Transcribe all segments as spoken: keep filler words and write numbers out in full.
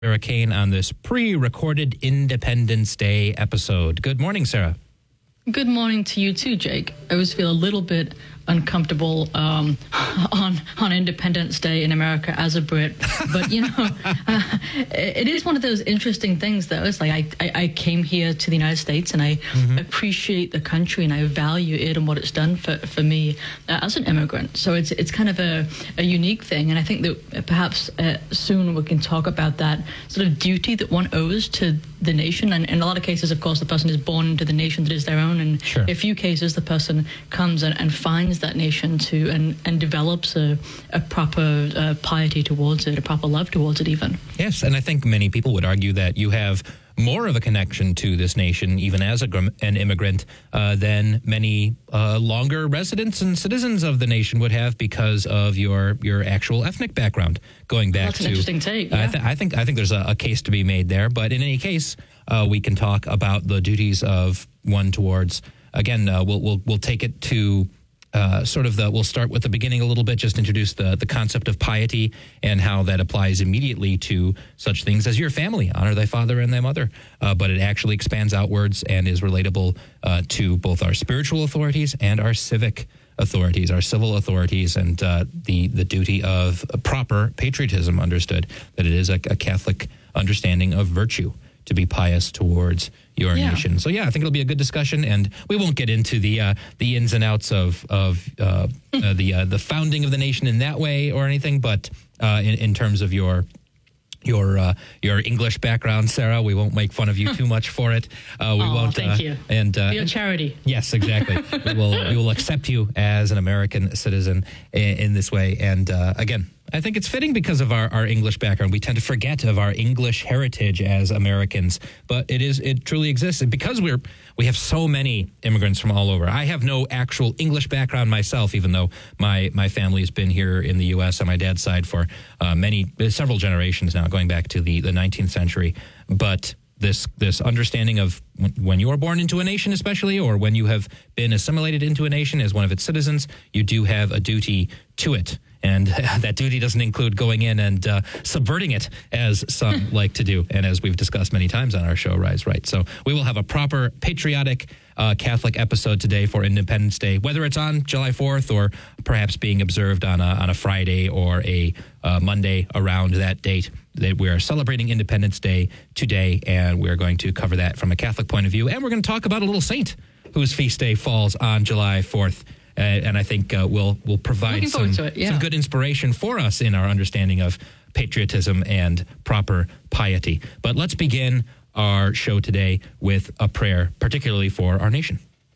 Sarah Kane on this pre-recorded Independence Day episode. Good morning, Sarah. Good morning to you too, Jake. I always feel a little bit uncomfortable um, on on Independence Day in America as a Brit, but you know, uh, it is one of those interesting things. Though it's like I, I, I came here to the United States and I mm-hmm. appreciate the country and I value it and what it's done for for me uh, as an immigrant. So it's it's kind of a, a unique thing, and I think that perhaps uh, soon we can talk about that sort of duty that one owes to the nation. And in a lot of cases, of course, the person is born into the nation that is their own, and sure. in a few cases, the person comes and, and finds that nation to and, and develops a, a proper uh, piety towards it, a proper love towards it even. Yes, and I think many people would argue that you have more of a connection to this nation, even as a, an immigrant, uh, than many uh, longer residents and citizens of the nation would have because of your your actual ethnic background. Going back That's to an interesting take. Yeah. I, th- I think I think there's a, a case to be made there. But in any case, uh, we can talk about the duties of one towards. Again, uh, we'll we'll we'll take it to. Uh, sort of the, we'll start with the beginning a little bit, just introduce the, the concept of piety and how that applies immediately to such things as your family. Honor thy father and thy mother. Uh, but it actually expands outwards and is relatable uh, to both our spiritual authorities and our civic authorities, our civil authorities, and uh, the, the duty of proper patriotism, understood that it is a, a Catholic understanding of virtue to be pious towards your yeah. nation. So yeah, I think it'll be a good discussion, and we won't get into the uh, the ins and outs of of uh, uh, the uh, the founding of the nation in that way or anything. But uh, in, in terms of your your uh, your English background, Sarah, we won't make fun of you too much for it. Uh, we oh, won't. Thank uh, you. And uh, your charity. Yes, exactly. we will we will accept you as an American citizen in, in this way. And uh, again, I think it's fitting because of our, our English background. We tend to forget of our English heritage as Americans, but it is it truly exists. And because we're we have so many immigrants from all over. I have no actual English background myself, even though my, my family has been here in the U S on my dad's side for uh, many several generations now, going back to the, the nineteenth century. But this this understanding of when you are born into a nation, especially, or when you have been assimilated into a nation as one of its citizens, you do have a duty to it. And that duty doesn't include going in and uh, subverting it, as some like to do, and as we've discussed many times on our show, Rise Right. So we will have a proper patriotic uh, Catholic episode today for Independence Day, whether it's on July fourth or perhaps being observed on a, on a Friday or a uh, Monday around that date. That we are celebrating Independence Day today, and we're going to cover that from a Catholic point of view. And we're going to talk about a little saint whose feast day falls on July fourth. Uh, and I think uh, we'll we'll provide some, it, yeah. some good inspiration for us in our understanding of patriotism and proper piety. But let's begin our show today with a prayer, particularly for our nation.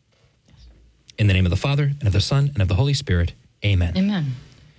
In the name of the Father, and of the Son, and of the Holy Spirit. Amen. Amen.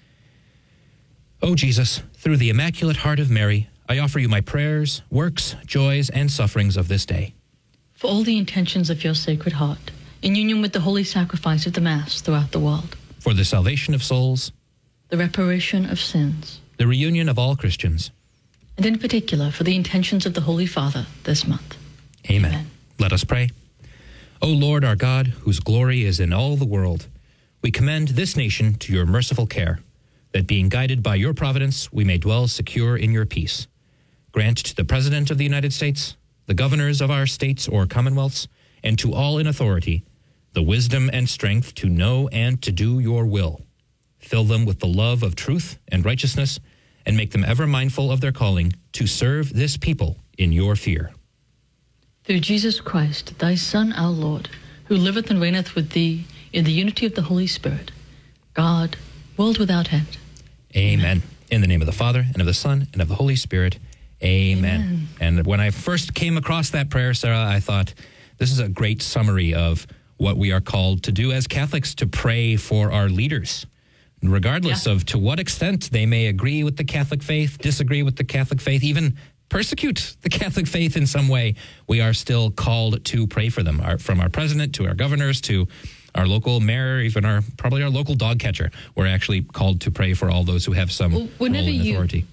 O Jesus, through the Immaculate Heart of Mary, I offer you my prayers, works, joys, and sufferings of this day. For all the intentions of your Sacred Heart, in union with the holy sacrifice of the Mass throughout the world. For the salvation of souls. The reparation of sins. The reunion of all Christians. And in particular, for the intentions of the Holy Father this month. Amen. Amen. Let us pray. O Lord our God, whose glory is in all the world, we commend this nation to your merciful care, that being guided by your providence, we may dwell secure in your peace. Grant to the President of the United States, the governors of our states or commonwealths, and to all in authority, the wisdom and strength to know and to do your will. Fill them with the love of truth and righteousness, and make them ever mindful of their calling to serve this people in your fear. Through Jesus Christ, thy Son, our Lord, who liveth and reigneth with thee in the unity of the Holy Spirit, God, world without end. Amen. Amen. In the name of the Father, and of the Son, and of the Holy Spirit. Amen. Amen. And when I first came across that prayer, Sarah, I thought, this is a great summary of what we are called to do as Catholics, to pray for our leaders, regardless yeah. of to what extent they may agree with the Catholic faith, disagree with the Catholic faith, even persecute the Catholic faith in some way. We are still called to pray for them, our, from our president to our governors to our local mayor, even our probably our local dog catcher. We're actually called to pray for all those who have some well, role in you, authority.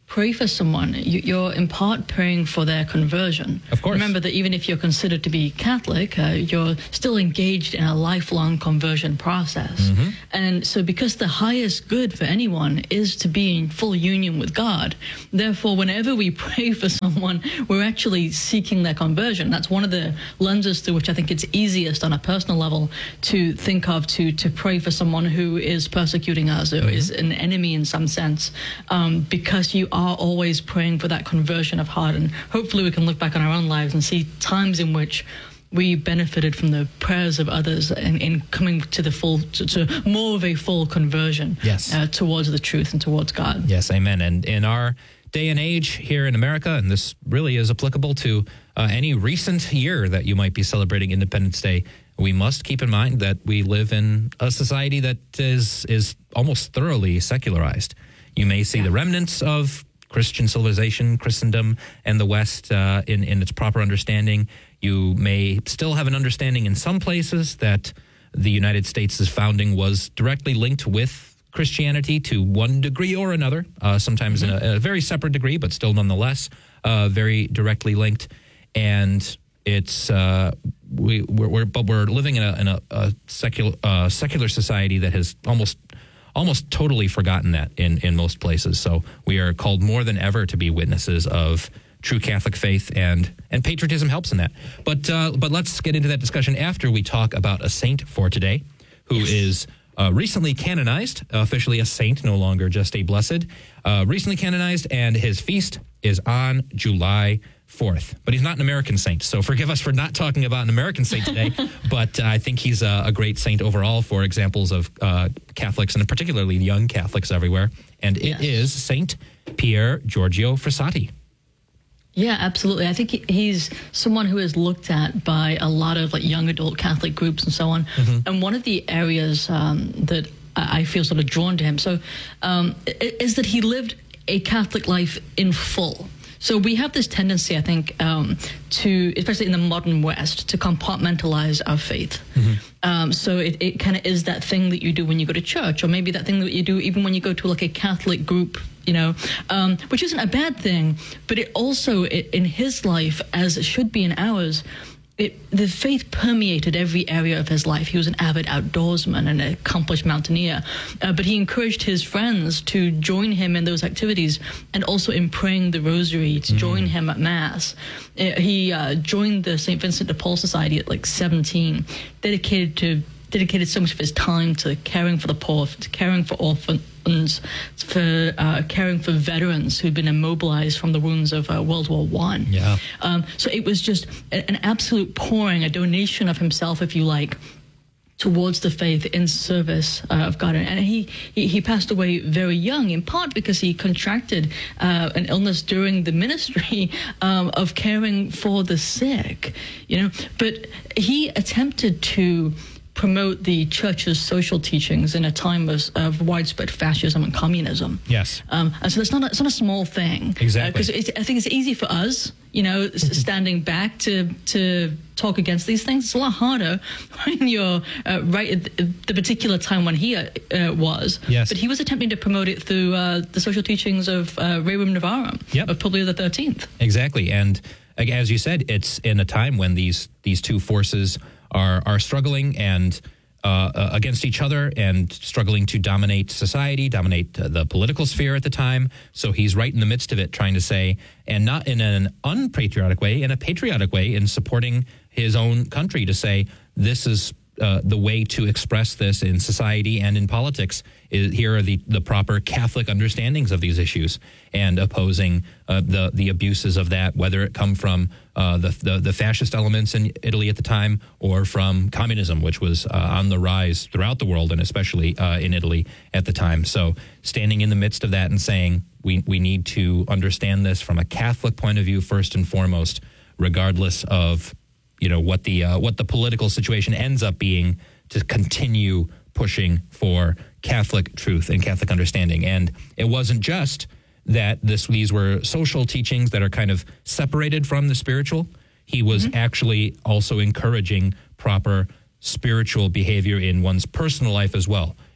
pray for someone, you, you're in part praying for their conversion. Of course. Remember that even if you're considered to be Catholic, uh, you're still engaged in a lifelong conversion process. Mm-hmm. And so because the highest good for anyone is to be in full union with God, therefore, whenever we pray for someone, we're actually seeking their conversion. That's one of the lenses through which I think it's easiest on a personal level to think of, to, to pray for someone who is persecuting us or mm-hmm. is an enemy in some sense, um, because you are are always praying for that conversion of heart. And hopefully we can look back on our own lives and see times in which we benefited from the prayers of others in, in coming to the full, to, to more of a full conversion yes. uh, towards the truth and towards God. Yes, amen. And in our day and age here in America, and this really is applicable to uh, any recent year that you might be celebrating Independence Day, we must keep in mind that we live in a society that is is almost thoroughly secularized. You may see yeah. the remnants of Christian civilization, Christendom, and the West uh, in, in its proper understanding. You may still have an understanding in some places that the United States' founding was directly linked with Christianity to one degree or another, uh, sometimes mm-hmm. in a, a very separate degree, but still nonetheless uh, very directly linked. And it's uh, we we're, we're but we're living in a, in a, a secular uh, secular society that has almost. almost totally forgotten that in, in most places. So we are called more than ever to be witnesses of true Catholic faith, and and patriotism helps in that. But uh, but let's get into that discussion after we talk about a saint for today, who is uh, recently canonized, officially a saint, no longer just a blessed, uh, recently canonized, and his feast is on July fourth. But he's not an American saint, so forgive us for not talking about an American saint today, but uh, I think he's a, a great saint overall for examples of uh, Catholics, and particularly young Catholics everywhere, and it yes. is Saint Pier Giorgio Frassati. Yeah, absolutely. I think he's someone who is looked at by a lot of like young adult Catholic groups and so on, mm-hmm. and one of the areas um, that I feel sort of drawn to him so um, is that he lived a Catholic life in full. So we have this tendency, I think, um, to, especially in the modern West, to compartmentalize our faith. Mm-hmm. Um, so it, it kind of is that thing that you do when you go to church, or maybe that thing that you do even when you go to like a Catholic group, you know, um, which isn't a bad thing, but it also, it, in his life, as it should be in ours, It, the faith permeated every area of his life. He was an avid outdoorsman and an accomplished mountaineer, uh, but he encouraged his friends to join him in those activities, and also in praying the rosary, to mm. join him at Mass. Uh, he uh, joined the Saint Vincent de Paul Society at like seventeen, dedicated to dedicated so much of his time to caring for the poor, to caring for orphans, for uh, caring for veterans who'd been immobilized from the wounds of uh, World War One. Yeah. Um, so it was just a, an absolute pouring, a donation of himself, if you like, towards the faith in service uh, of God. And he, he he passed away very young, in part because he contracted uh, an illness during the ministry um, of caring for the sick, you know. But he attempted to promote the church's social teachings in a time of, of widespread fascism and communism. Yes. Um, and so it's not a, it's not a small thing. Exactly. Because uh, I think it's easy for us, you know, standing back to to talk against these things. It's a lot harder when you're uh, right at the particular time when he uh, was. Yes. But he was attempting to promote it through uh, the social teachings of uh, Rerum Novarum, yep. of Publius the thirteenth. Exactly. And as you said, it's in a time when these these two forces are are struggling and uh, uh, against each other, and struggling to dominate society, dominate uh, the political sphere at the time. So he's right in the midst of it, trying to say, and not in an unpatriotic way, in a patriotic way, in supporting his own country, to say this is uh, the way to express this in society and in politics. Is, here are the, the proper Catholic understandings of these issues, and opposing uh, the the abuses of that, whether it come from uh, the, the the fascist elements in Italy at the time, or from communism, which was uh, on the rise throughout the world, and especially uh, in Italy at the time. So standing in the midst of that and saying we we need to understand this from a Catholic point of view first and foremost, regardless of you know what the uh, what the political situation ends up being, to continue pushing for Catholic truth and Catholic understanding. And it wasn't just that this these were social teachings that are kind of separated from the spiritual. He was mm-hmm. actually also encouraging proper spiritual behavior in one's personal life as well.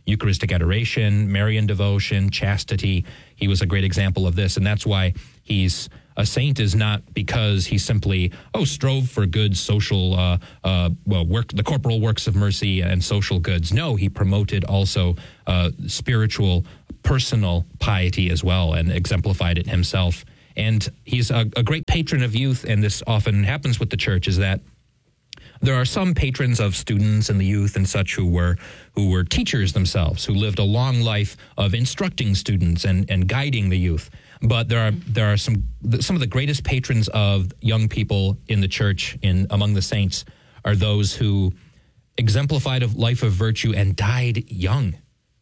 Eucharistic adoration, Marian devotion, chastity. He was a great example of this, and that's why he's a saint is not because he simply, oh, strove for good social, uh, uh, well, work, the corporal works of mercy and social goods. No, he promoted also uh, spiritual, personal piety as well and exemplified it himself. And he's a, a great patron of youth, and this often happens with the church, is that there are some patrons of students and the youth and such who were who were teachers themselves, who lived a long life of instructing students and, and guiding the youth. But there are there are some some of the greatest patrons of young people in the church, in among the saints, are those who exemplified a life of virtue and died young,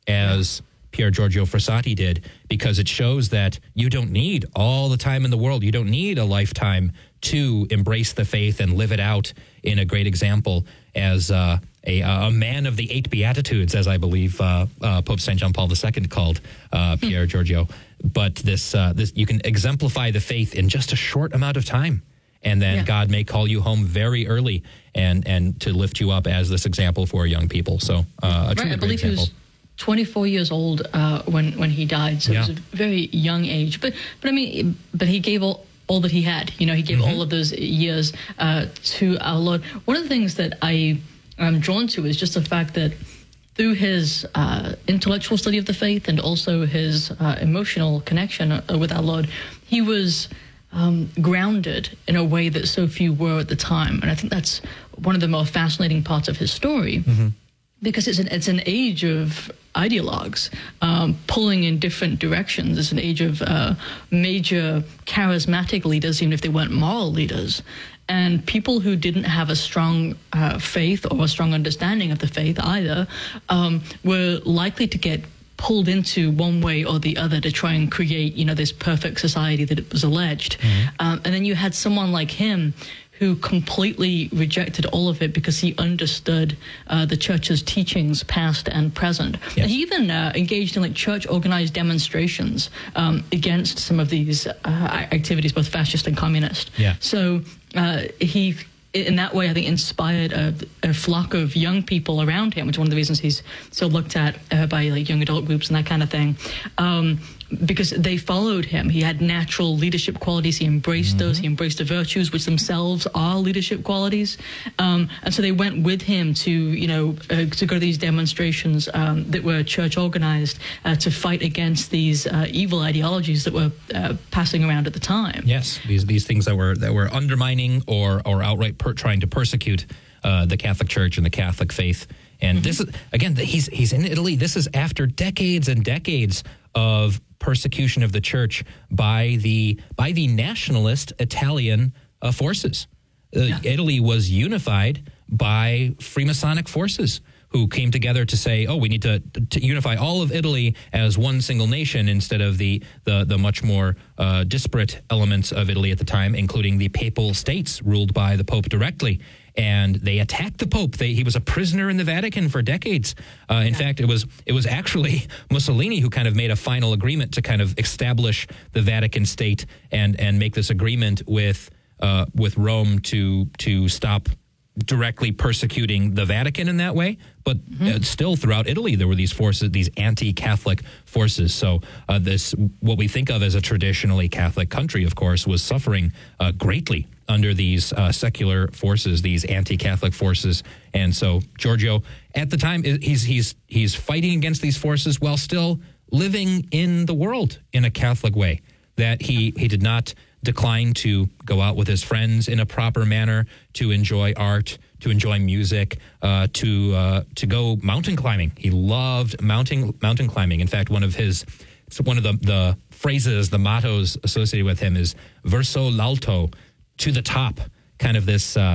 as Pier Giorgio Frassati did, because it shows that you don't need all the time in the world. You don't need a lifetime to embrace the faith and live it out in a great example as uh, a, a man of the eight Beatitudes, as I believe uh, uh, Pope Saint John Paul the Second called uh, Pier Giorgio. But this, uh, this, you can exemplify the faith in just a short amount of time. And then yeah. God may call you home very early and, and to lift you up as this example for young people. So uh, a truly right, I great believe example. He was twenty-four years old uh, when, when he died. So yeah. it was a very young age. But, but I mean, but he gave all, all that he had. You know, he gave mm-hmm. all of those years uh, to our Lord. One of the things that I am drawn to is just the fact that through his uh, intellectual study of the faith and also his uh, emotional connection uh, with our Lord, he was um, grounded in a way that so few were at the time. And I think that's one of the more fascinating parts of his story, mm-hmm. because it's an, it's an age of ideologues um, pulling in different directions. It's an age of uh, major charismatic leaders, even if they weren't moral leaders. And people who didn't have a strong uh, faith or a strong understanding of the faith either um, were likely to get pulled into one way or the other to try and create, you know, this perfect society that it was alleged. Mm-hmm. Um, and then you had someone like him who completely rejected all of it because he understood uh, the church's teachings, past and present. Yes. And he even uh, engaged in like church-organized demonstrations um, against some of these uh, activities, both fascist and communist. Yeah. So uh, he, in that way, I think, inspired a, a flock of young people around him, which is one of the reasons he's so looked at uh, by like young adult groups and that kind of thing. Um, because they followed him. He had natural leadership qualities. He embraced mm-hmm. those. He embraced the virtues, which themselves are leadership qualities. Um, and so they went with him to, you know, uh, to go to these demonstrations um, that were church organized uh, to fight against these uh, evil ideologies that were uh, passing around at the time. Yes, these these things that were that were undermining or or outright per- trying to persecute uh, the Catholic Church and the Catholic faith. And mm-hmm. this is, again, he's he's in Italy. This is after decades and decades of persecution of the church by the by the nationalist Italian uh, forces. Uh, yeah. Italy was unified by Freemasonic forces who came together to say, oh, we need to, to unify all of Italy as one single nation instead of the the, the much more uh, disparate elements of Italy at the time, including the Papal States ruled by the Pope directly. And they attacked the Pope. They, he was a prisoner in the Vatican for decades. Uh, in yeah. fact, it was it was actually Mussolini who kind of made a final agreement to kind of establish the Vatican state and and make this agreement with uh, with Rome to to stop directly persecuting the Vatican in that way. But mm-hmm. uh, still, throughout Italy, there were these forces, these anti-Catholic forces. So uh, this, what we think of as a traditionally Catholic country, of course, was suffering uh, greatly under these uh, secular forces, these anti-Catholic forces. And so Giorgio, at the time, he's he's he's fighting against these forces while still living in the world in a Catholic way. That he he did not decline to go out with his friends in a proper manner, to enjoy art, to enjoy music, uh, to uh, to go mountain climbing. He loved mountain mountain climbing. In fact, one of his one of the, the phrases, the mottos associated with him is "verso l'alto," to the top, kind of this uh,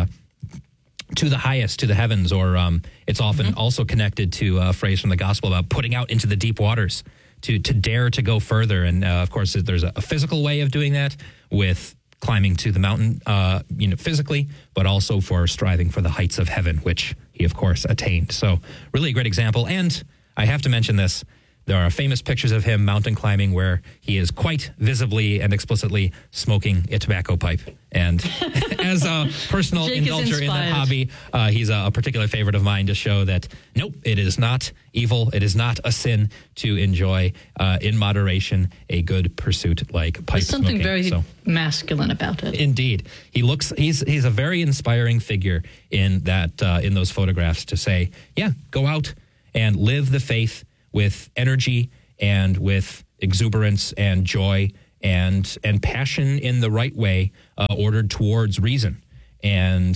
to the highest, to the heavens. Or um, it's often mm-hmm. also connected to a phrase from the gospel about putting out into the deep waters, to to dare to go further. And uh, of course, there's a, a physical way of doing that with climbing to the mountain, uh, you know, physically, but also for striving for the heights of heaven, which he, of course, attained. So really a great example. And I have to mention this There are famous pictures of him mountain climbing where he is quite visibly and explicitly smoking a tobacco pipe. And as a personal Jake indulger in that inspired. hobby, uh, he's a, a particular favorite of mine to show that, nope, it is not evil. It is not a sin to enjoy uh, in moderation a good pursuit like pipe There's something smoking. very So, masculine about it. indeed, he looks. He's he's a very inspiring figure in that uh, in those photographs to say, yeah, go out and live the faith with energy and with exuberance and joy and and passion in the right way, uh, ordered towards reason. And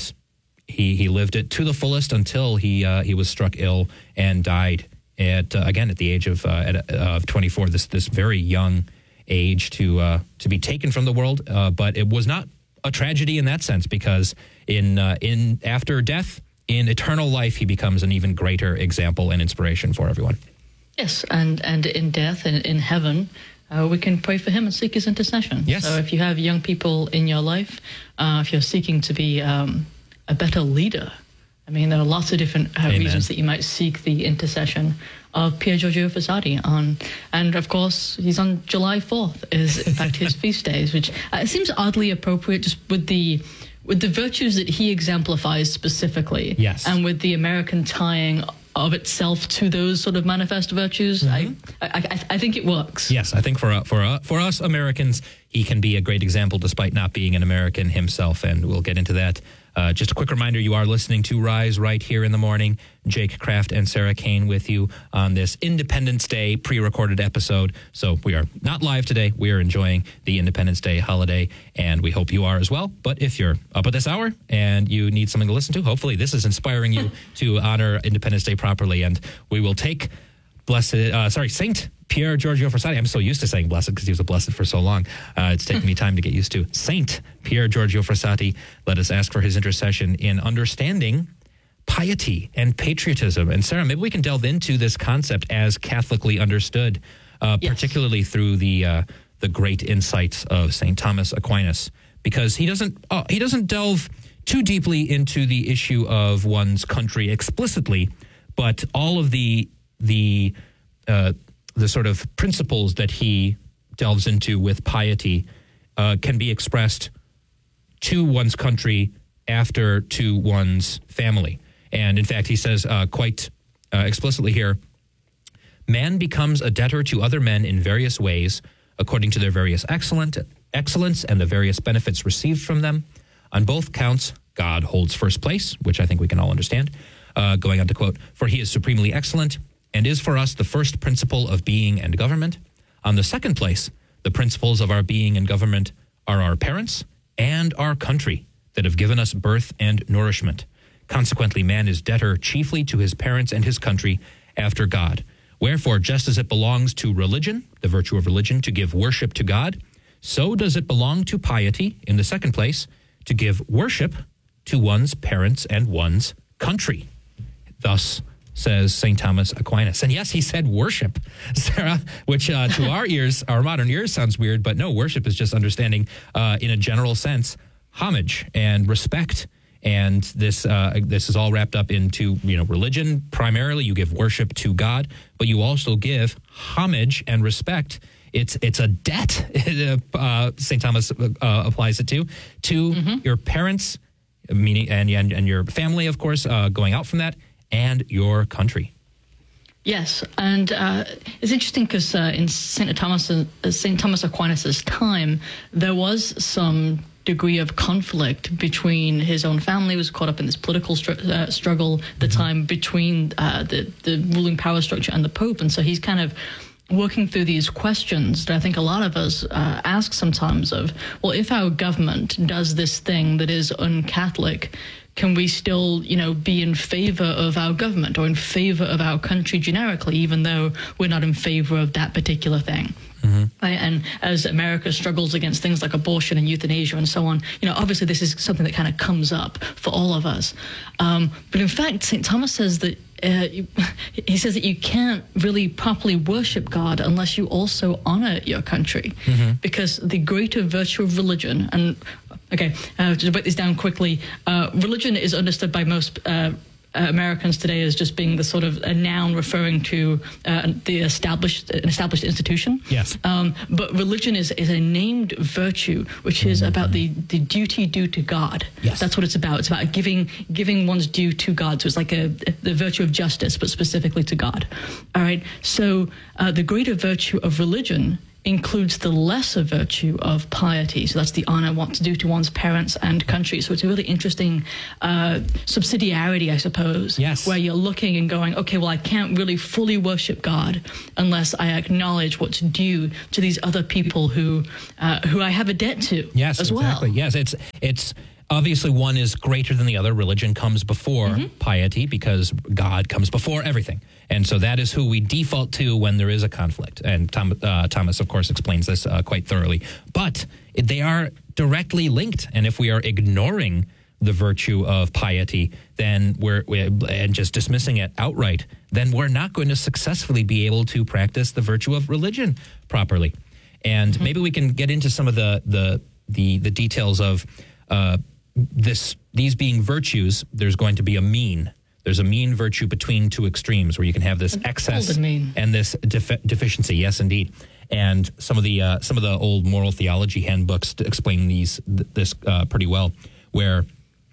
he he lived it to the fullest until he uh, he was struck ill and died at uh, again at the age of uh, at, uh, of twenty-four. This this very young age to uh, to be taken from the world, uh, but it was not a tragedy in that sense, because in uh, in after death, in eternal life, he becomes an even greater example and inspiration for everyone. Yes, and, and in death and in heaven, uh, we can pray for him and seek his intercession. Yes. So if you have young people in your life, uh, if you're seeking to be um, a better leader, I mean, there are lots of different uh, reasons that you might seek the intercession of Pier Giorgio Frassati on, and of course, he's on July fourth is in fact his feast days, which uh, it seems oddly appropriate just with the with the virtues that he exemplifies specifically. Yes. And with the American tying of itself to those sort of manifest virtues, mm-hmm. I, I, I, I think it works. Yes, I think for uh, for uh, for us Americans, he can be a great example despite not being an American himself, and we'll get into that. Uh, just a quick reminder, you are listening to Rise right here in the morning. Jake Kraft and Sarah Kane with you on this Independence Day pre-recorded episode. So we are not live today. We are enjoying the Independence Day holiday, and we hope you are as well. But if you're up at this hour and you need something to listen to, hopefully this is inspiring you to honor Independence Day properly. And we will take blessed, uh, sorry, Saint Pier Giorgio Frassati. I'm so used to saying blessed because he was a blessed for so long. Uh, it's taken me time to get used to. Saint Pier Giorgio Frassati. Let us ask for his intercession in understanding piety and patriotism. And Sarah, maybe we can delve into this concept as Catholically understood, uh, yes. particularly through the uh, the great insights of Saint Thomas Aquinas, because he doesn't uh, he doesn't delve too deeply into the issue of one's country explicitly, but all of the the uh, the sort of principles that he delves into with piety uh, can be expressed to one's country after to one's family. And in fact, he says uh, quite uh, explicitly here, man becomes a debtor to other men in various ways, according to their various excellent, excellence and the various benefits received from them. On both counts, God holds first place, which I think we can all understand. Uh, going on to quote, for he is supremely excellent and is for us the first principle of being and government. On the second place, the principles of our being and government are our parents and our country that have given us birth and nourishment. Consequently, man is debtor chiefly to his parents and his country after God. Wherefore, just as it belongs to religion, the virtue of religion, to give worship to God, so does it belong to piety, in the second place, to give worship to one's parents and one's country. Thus says Saint Thomas Aquinas. And yes, he said worship, Sarah, which uh, to our ears, our modern ears sounds weird, but no, worship is just understanding uh, in a general sense, homage and respect. And this uh, this is all wrapped up into, you know, religion. Primarily, you give worship to God, but you also give homage and respect. It's it's a debt, uh, Saint Thomas uh, applies it to, to mm-hmm. your parents, meaning and, and, and your family, of course, uh, going out from that, and your country. Yes, and uh, it's interesting because uh, in Saint Thomas, uh, Saint Thomas Aquinas' time, there was some degree of conflict between his own family. Was caught up in this political str- uh, struggle at the mm-hmm. time between uh, the the ruling power structure and the Pope, and so he's kind of working through these questions that I think a lot of us uh, ask sometimes of, well, if our government does this thing that is un-Catholic, can we still, you know, be in favor of our government or in favor of our country generically, even though we're not in favor of that particular thing? Mm-hmm. Right? And as America struggles against things like abortion and euthanasia and so on, you know, obviously this is something that kind of comes up for all of us. Um, but in fact, Saint Thomas says that uh, he says that you can't really properly worship God unless you also honor your country, mm-hmm. because the greater virtue of religion, and okay, uh, to break this down quickly, uh, religion is understood by most uh, uh, Americans today as just being the sort of a noun referring to uh, the established an established institution. Yes. Um, but religion is, is a named virtue, which is mm-hmm. about the, the duty due to God. Yes. That's what it's about. It's about giving giving one's due to God. So it's like a the virtue of justice, but specifically to God. All right. So uh, the greater virtue of religion includes the lesser virtue of piety. So that's the honor one to do to one's parents and country. So it's a really interesting uh, subsidiarity, I suppose, yes. where you're looking and going, okay, well, I can't really fully worship God unless I acknowledge what's due to these other people who uh, who I have a debt to yes, as exactly. well. Yes, it's it's obviously one is greater than the other. Religion comes before mm-hmm. piety because God comes before everything. And so that is who we default to when there is a conflict. And Tom, uh, Thomas, of course, explains this uh, quite thoroughly. But they are directly linked. And if we are ignoring the virtue of piety, then we're, we're and just dismissing it outright, then we're not going to successfully be able to practice the virtue of religion properly. And mm-hmm. maybe we can get into some of the the the, the details of uh, this. These being virtues, there's going to be a mean. There's a mean virtue between two extremes where you can have this excess and this defi- deficiency. Yes, indeed. And some of the uh, some of the old moral theology handbooks explain these th- this uh, pretty well, where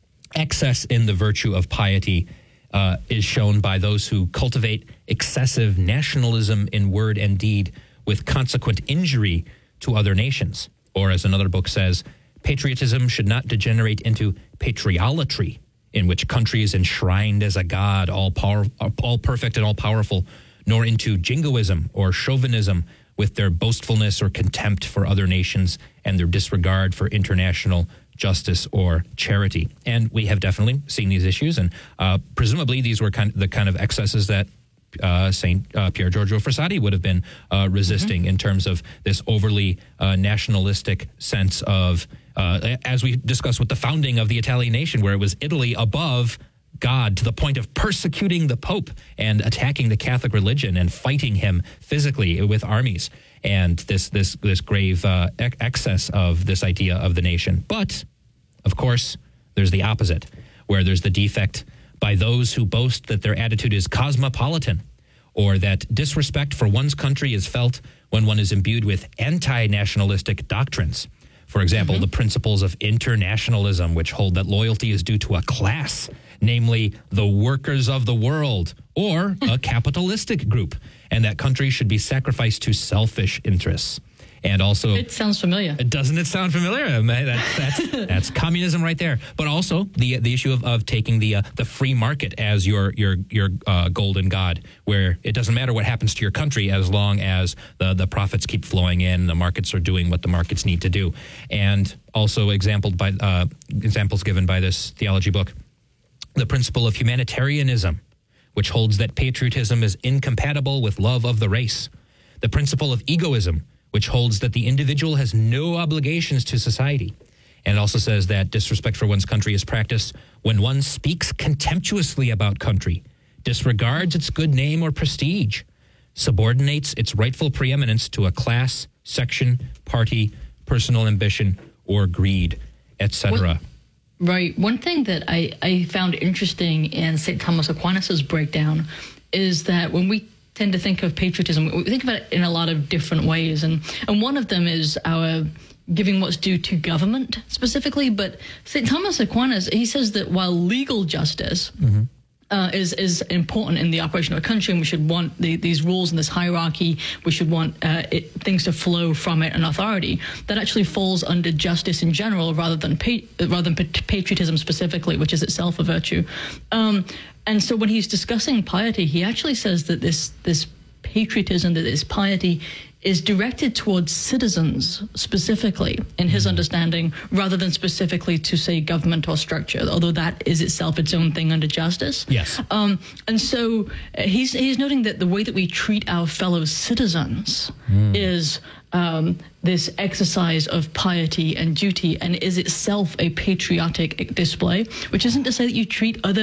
excess in the virtue of piety uh, is shown by those who cultivate excessive nationalism in word and deed with consequent injury to other nations. Or as another book says, patriotism should not degenerate into patriolatry, in which country is enshrined as a god, all power, all perfect and all powerful, nor into jingoism or chauvinism with their boastfulness or contempt for other nations and their disregard for international justice or charity. And we have definitely seen these issues, and uh, presumably these were kind of the kind of excesses that uh, Saint uh, Pier Giorgio Frassati would have been uh, resisting mm-hmm. in terms of this overly uh, nationalistic sense of Uh, as we discussed with the founding of the Italian nation, where it was Italy above God to the point of persecuting the Pope and attacking the Catholic religion and fighting him physically with armies, and this this this grave uh, ex- excess of this idea of the nation. But, of course, there's the opposite, where there's the defect by those who boast that their attitude is cosmopolitan, or that disrespect for one's country is felt when one is imbued with anti-nationalistic doctrines. For example, mm-hmm. the principles of internationalism, which hold that loyalty is due to a class, namely the workers of the world, or a capitalistic group, and that countries should be sacrificed to selfish interests. And also, it sounds familiar. Doesn't it sound familiar? That, that's that's communism right there. But also the the issue of, of taking the uh, the free market as your your your uh, golden god, where it doesn't matter what happens to your country as long as the the profits keep flowing in, the markets are doing what the markets need to do. And also exampled by uh, examples given by this theology book, the principle of humanitarianism, which holds that patriotism is incompatible with love of the race. The principle of egoism, which holds that the individual has no obligations to society. And it also says that disrespect for one's country is practiced when one speaks contemptuously about country, disregards its good name or prestige, subordinates its rightful preeminence to a class, section, party, personal ambition, or greed, et cetera. Right. One thing that I, I found interesting in Saint Thomas Aquinas' breakdown is that when we tend to think of patriotism, we think about it in a lot of different ways. And, and one of them is our giving what's due to government specifically. But Saint Thomas Aquinas, he says that while legal justice mm-hmm. uh, is, is important in the operation of a country, and we should want the, these rules and this hierarchy, we should want uh, it, things to flow from it and authority, that actually falls under justice in general rather than pa- rather than patriotism specifically, which is itself a virtue. Um, And so when he's discussing piety, he actually says that this this patriotism, that this piety is directed towards citizens specifically in his understanding, rather than specifically to, say, government or structure, although that is itself its own thing under justice. Yes. Um, and so he's he's noting that the way that we treat our fellow citizens mm. is um, this exercise of piety and duty, and is itself a patriotic display, which isn't to say that you treat other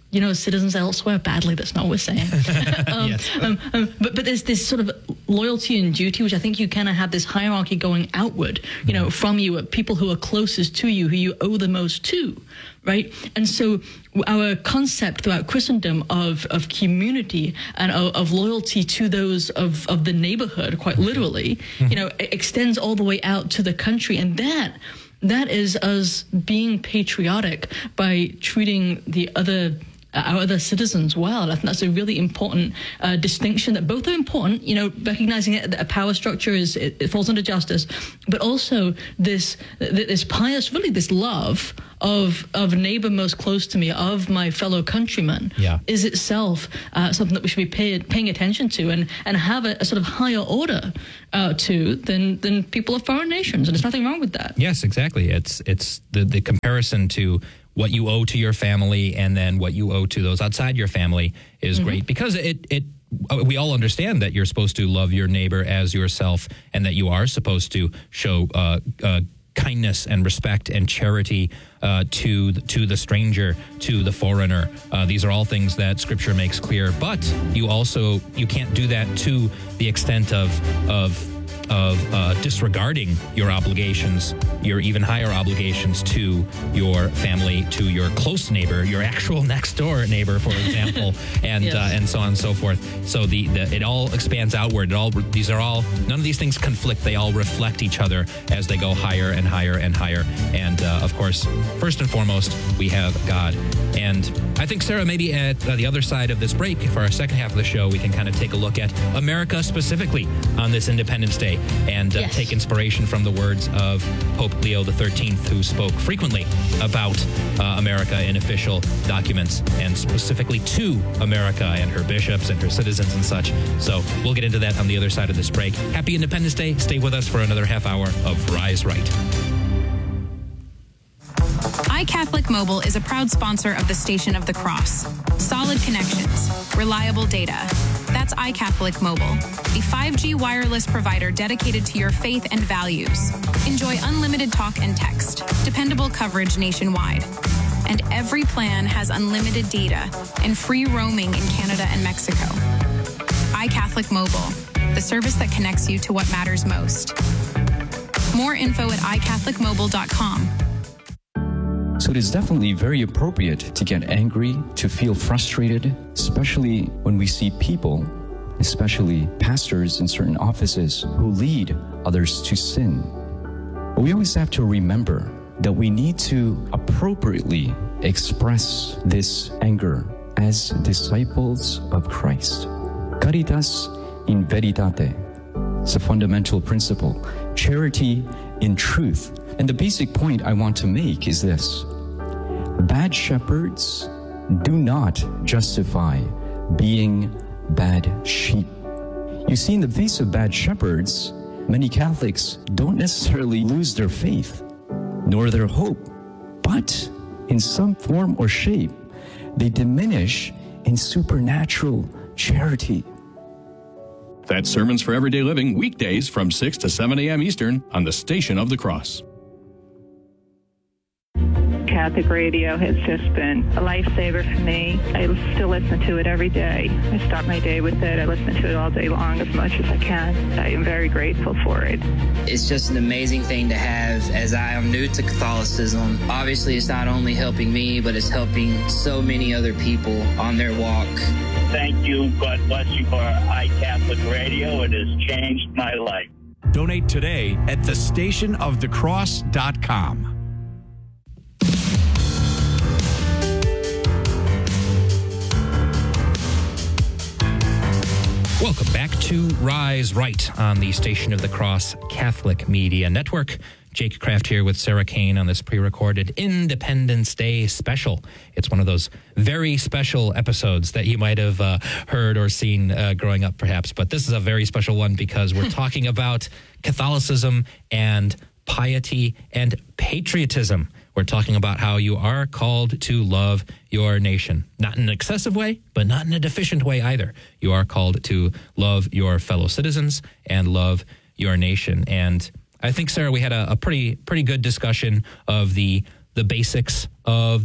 you know, citizens elsewhere badly. That's not what we're saying. um, Yes. um, um, but but there's this sort of loyalty and duty, which I think you kind of have this hierarchy going outward, you know, from you, people who are closest to you, who you owe the most to, right? And so our concept throughout Christendom of of community and of, of loyalty to those of, of the neighborhood, quite literally, mm-hmm. you know, extends all the way out to the country. And that that is us being patriotic by treating the other our other citizens well. I think that's a really important uh, distinction, that both are important, you know, recognizing that a power structure is, it, it falls under justice, but also this, this pious, really this love of, of neighbor most close to me, of my fellow countrymen, yeah. is itself uh, something that we should be pay, paying attention to and, and have a, a sort of higher order uh, to than, than people of foreign nations. And there's nothing wrong with that. Yes, exactly. It's, it's the, the comparison to what you owe to your family and then what you owe to those outside your family is mm-hmm. great, because it, it we all understand that you're supposed to love your neighbor as yourself, and that you are supposed to show uh, uh, kindness and respect and charity uh, to to the stranger, to the foreigner. Uh, these are all things that Scripture makes clear. But you also you can't do that to the extent of of. of uh, disregarding your obligations, your even higher obligations to your family, to your close neighbor, your actual next door neighbor, for example, and yes. uh, and so on and so forth. So the, the it all expands outward. It all these are all none of these things conflict. They all reflect each other as they go higher and higher and higher. And uh, of course, first and foremost, we have God. And I think, Sarah, maybe at uh, the other side of this break, for our second half of the show, we can kind of take a look at America specifically on this Independence Day, and uh, yes. take inspiration from the words of Pope Leo the thirteenth, who spoke frequently about uh, America in official documents, and specifically to America and her bishops and her citizens and such. So we'll get into that on the other side of this break. Happy Independence Day. Stay with us for another half hour of Rise Right. iCatholic Mobile is a proud sponsor of the Station of the Cross. Solid connections, reliable data. That's iCatholic Mobile, a five G wireless provider dedicated to your faith and values. Enjoy unlimited talk and text, dependable coverage nationwide. And every plan has unlimited data and free roaming in Canada and Mexico. iCatholic Mobile, the service that connects you to what matters most. More info at i catholic mobile dot com. So it is definitely very appropriate to get angry, to feel frustrated, especially when we see people, especially pastors in certain offices, who lead others to sin. But we always have to remember that we need to appropriately express this anger as disciples of Christ. Caritas in veritate. It's a fundamental principle. Charity in truth. And the basic point I want to make is this. Bad shepherds do not justify being bad sheep. You see, in the face of bad shepherds, many Catholics don't necessarily lose their faith, nor their hope, but in some form or shape, they diminish in supernatural charity. That's Sermons for Everyday Living, weekdays from six to seven a.m. Eastern on the Station of the Cross. Catholic radio has just been a lifesaver for me. I still listen to it every day. I start my day with it. I listen to it all day long as much as I can. I am very grateful for it. It's just an amazing thing to have, as I am new to Catholicism. Obviously, it's not only helping me, but it's helping so many other people on their walk. Thank you. God bless you for iCatholic Radio. It has changed my life. Donate today at the station of the cross dot com. Welcome back to Rise Right on the Station of the Cross Catholic Media Network. Jake Kraft here with Sarah Kane on this pre-recorded Independence Day special. It's one of those very special episodes that you might have uh, heard or seen uh, growing up, perhaps. But this is a very special one because we're talking about Catholicism and piety and patriotism. We're talking about how you are called to love your nation. Not in an excessive way, but not in a deficient way either. You are called to love your fellow citizens and love your nation. And I think, Sarah, we had a, a pretty pretty good discussion of the the basics of that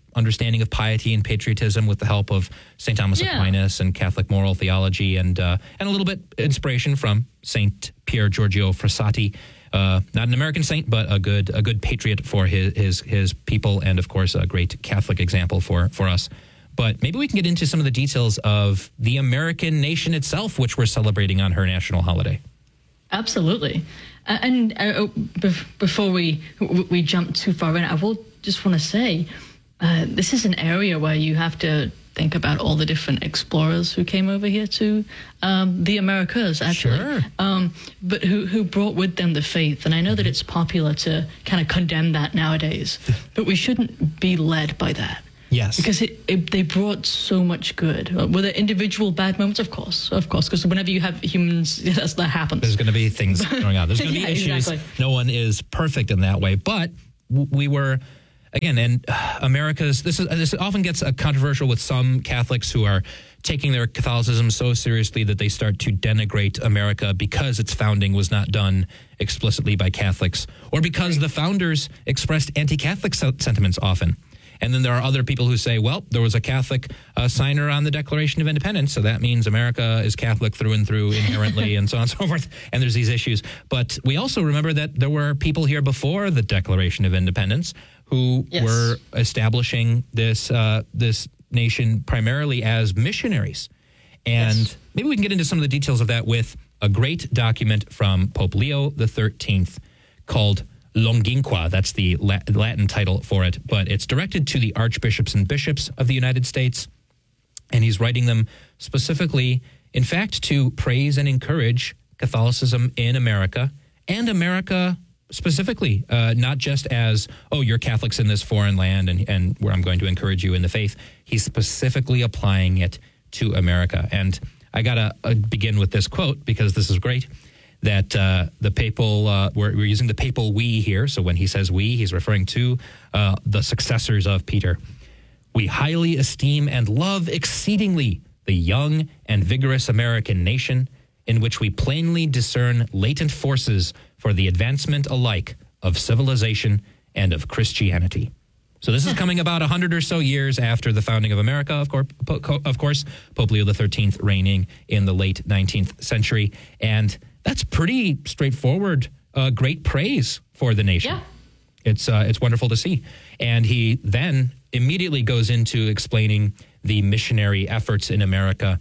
understanding of piety and patriotism with the help of Saint Thomas Yeah. Aquinas and Catholic moral theology, and uh, and a little bit inspiration from Saint Pier Giorgio Frassati. Uh, not an American saint, but a good a good patriot for his his his people, and of course a great Catholic example for for us. But maybe we can get into some of the details of the American nation itself, which we're celebrating on her national holiday. Absolutely. Uh, and uh, bef- before we we jump too far in, I will just want to say uh, this is an area where you have to think about all the different explorers who came over here to um, the Americas, actually. Sure. Um, but who, who brought with them the faith. And I know that it's popular to kind of condemn that nowadays, but we shouldn't be led by that. Yes. Because it, it, they brought so much good. Uh, Were there individual bad moments? Of course, of course. Because whenever you have humans, that's, that happens. There's going to be things going on. There's going to Yeah, be issues. exactly. No one is perfect in that way. But w- we were, again, and uh, America's, this is this often gets uh, controversial with some Catholics who are taking their Catholicism so seriously that they start to denigrate America because its founding was not done explicitly by Catholics, or because the founders expressed anti-Catholic se- sentiments often. And then there are other people who say, well, there was a Catholic uh, signer on the Declaration of Independence, so that means America is Catholic through and through inherently, and so on and so forth. And there's these issues. But we also remember that there were people here before the Declaration of Independence who Yes. were establishing this uh, this nation primarily as missionaries. And Yes. maybe we can get into some of the details of that with a great document from Pope Leo the thirteenth called Longinqua. That's the Latin title for it, but it's directed to the archbishops and bishops of the United States, and he's writing them specifically, in fact, to praise and encourage Catholicism in America, and America specifically, uh, not just as, oh, you're Catholics in this foreign land, and, and where I'm going to encourage you in the faith. He's specifically applying it to America. And I got to uh, begin with this quote, because this is great. That uh, the papal, uh, we're, we're using the papal we here. So when he says we, he's referring to uh, the successors of Peter. We highly esteem and love exceedingly the young and vigorous American nation, in which we plainly discern latent forces for the advancement alike of civilization and of Christianity. So this is coming about a hundred or so years after the founding of America, of course, of course, Pope Leo the thirteenth reigning in the late nineteenth century. And that's pretty straightforward, uh, great praise for the nation. Yeah. It's uh, it's wonderful to see. And he then immediately goes into explaining the missionary efforts in America,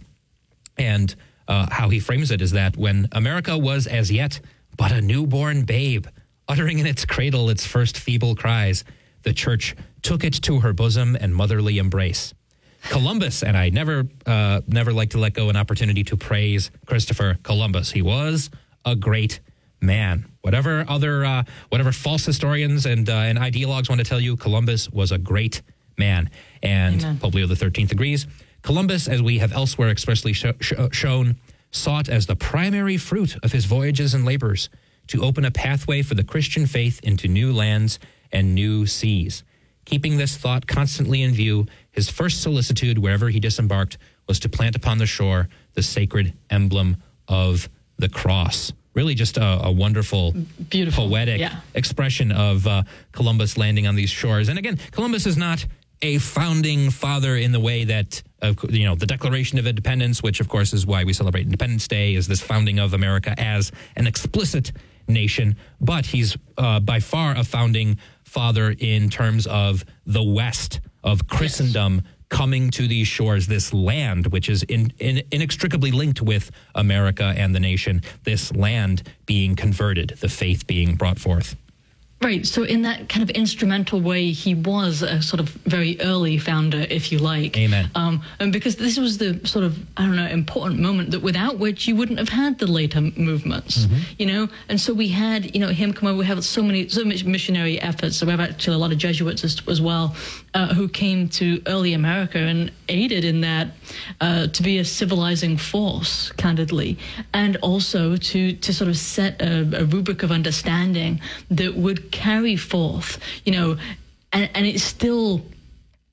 and uh, how he frames it is that when America was as yet but a newborn babe, uttering in its cradle its first feeble cries, the church took it to her bosom and motherly embrace. Columbus, and I never uh, never like to let go an opportunity to praise Christopher Columbus. He was a great man. Whatever other, uh, whatever false historians and uh, and ideologues want to tell you, Columbus was a great man. And Amen. Pope Leo the thirteenth agrees. Columbus, as we have elsewhere expressly sh- sh- shown, sought as the primary fruit of his voyages and labors to open a pathway for the Christian faith into new lands and new seas. Keeping this thought constantly in view, his first solicitude wherever he disembarked was to plant upon the shore the sacred emblem of the cross. Really just a, a wonderful, Beautiful. poetic Yeah. expression of uh, Columbus landing on these shores. And again, Columbus is not a founding father in the way that, uh, you know, the Declaration of Independence, which of course is why we celebrate Independence Day, is this founding of America as an explicit nation. But he's uh, by far a founding father in terms of the West, of Christendom, yes, coming to these shores, this land, which is in, in, inextricably linked with America and the nation, this land being converted, the faith being brought forth. Right. So in that kind of instrumental way, he was a sort of very early founder, if you like. Amen. Um, and because this was the sort of, I don't know, important moment that without which you wouldn't have had the later movements, mm-hmm. you know? And so we had, you know, him come over. We have so many, so much missionary efforts. So we have actually a lot of Jesuits as, as well, uh, who came to early America and aided in that uh, to be a civilizing force, candidly, and also to, to sort of set a, a rubric of understanding that would carry forth, you know, and, and it's still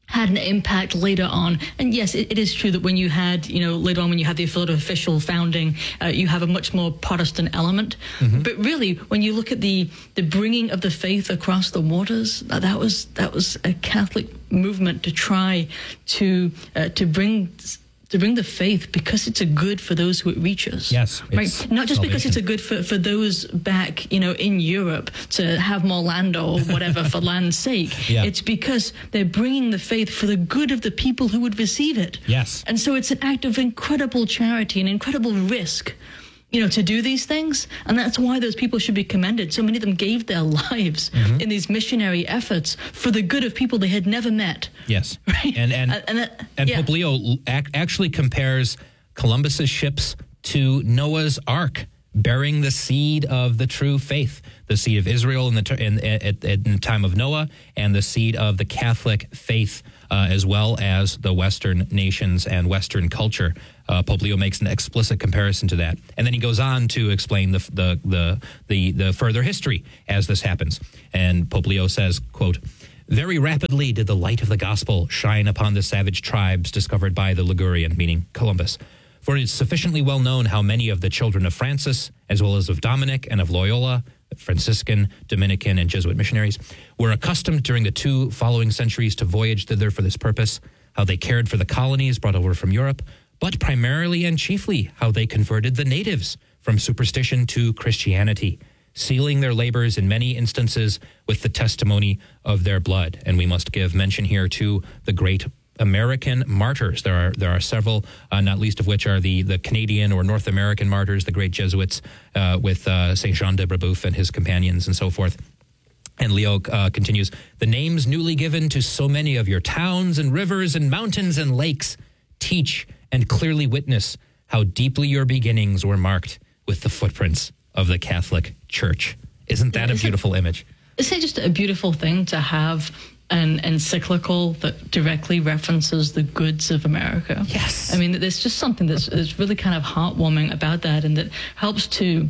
had an impact later on. And yes, it, it is true that when you had, you know, later on when you had the sort of official founding, uh, you have a much more Protestant element. Mm-hmm. But really, when you look at the the bringing of the faith across the waters, that, that was that was a Catholic movement to try to uh, to bring to bring the faith because it's a good for those who it reaches. Yes. Right. Not just salvation. Because it's a good for, for those back, you know, in Europe to have more land or whatever for land's sake. Yeah. It's because they're bringing the faith for the good of the people who would receive it. Yes. And so it's an act of incredible charity and incredible risk, you know, to do these things. And that's why those people should be commended. So many of them gave their lives mm-hmm. in these missionary efforts for the good of people they had never met. Yes. Right? And and, uh, and, that, and yeah. Pope Leo ac- actually compares Columbus's ships to Noah's Ark, bearing the seed of the true faith, the seed of Israel in the, ter- in, at, at, in the time of Noah, and the seed of the Catholic faith, uh, as well as the Western nations and Western culture. Uh, Pope Leo makes an explicit comparison to that, and then he goes on to explain the the the the, the further history as this happens. And Pope Leo says, quote, "Very rapidly did the light of the gospel shine upon the savage tribes discovered by the Ligurian," meaning Columbus. "For it is sufficiently well known how many of the children of Francis, as well as of Dominic and of Loyola, Franciscan, Dominican, and Jesuit missionaries, were accustomed during the two following centuries to voyage thither for this purpose, how they cared for the colonies brought over from Europe, but primarily and chiefly how they converted the natives from superstition to Christianity, sealing their labors in many instances with the testimony of their blood." And we must give mention here to the great American martyrs. There are there are several, uh, not least of which are the, the Canadian or North American martyrs, the great Jesuits uh, with uh, Saint Jean de Brebeuf and his companions and so forth. And Leo uh, continues, "The names newly given to so many of your towns and rivers and mountains and lakes teach and clearly witness how deeply your beginnings were marked with the footprints of the Catholic Church." Isn't that a beautiful image? Isn't it just a beautiful thing to have an encyclical that directly references the goods of America? Yes. I mean, there's just something that's, that's really kind of heartwarming about that, and that helps to